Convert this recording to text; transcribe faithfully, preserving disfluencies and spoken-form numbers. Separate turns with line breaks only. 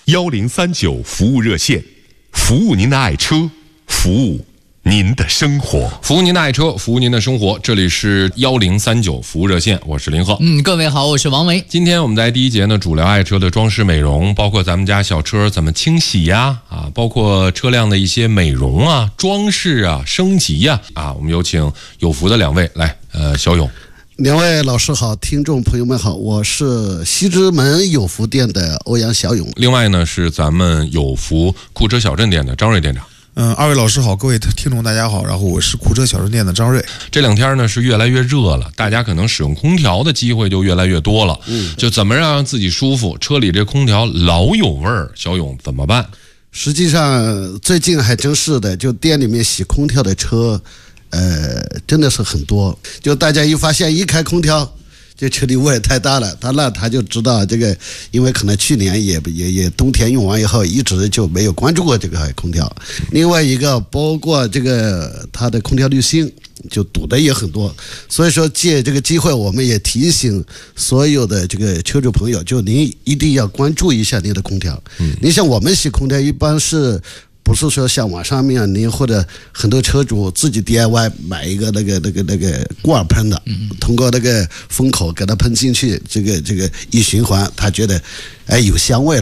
幺零三九服务热线，服务您的爱车，服务您的生活，
服务您的爱车，服务您的生活。这里是幺零三九服务热线，我是林鹤。
嗯，各位好，我是王维。
今天我们在第一节呢，主聊爱车的装饰美容，包括咱们家小车怎么清洗呀，啊，包括车辆的一些美容啊、装饰啊、升级呀，啊，我们有请有福的两位来，呃，小勇。
两位老师好，听众朋友们好，我是西直门有福店的欧阳小勇。
另外呢，是咱们有福库车小镇店的张瑞店长。
嗯，二位老师好，各位听众大家好，然后我是库车小镇店的张瑞。
这两天呢是越来越热了，大家可能使用空调的机会就越来越多了。嗯，就怎么让自己舒服，车里这空调老有味儿，小勇怎么办？
实际上最近还真是的，就店里面洗空调的车，呃，真的是很多。就大家一发现一开空调，这车里味太大了，他那他就知道这个，因为可能去年也也也冬天用完以后，一直就没有关注过这个空调。另外一个，包括这个它的空调滤芯就堵的也很多，所以说借这个机会，我们也提醒所有的这个车主朋友，就您一定要关注一下您的空调。嗯，你像我们洗空调一般是。不是说像网上面您或者很多车主自己 D I Y 买一个那个那个那个罐喷的，通过那个风口给它喷进去，这个这个一循环，他觉得哎有香味了。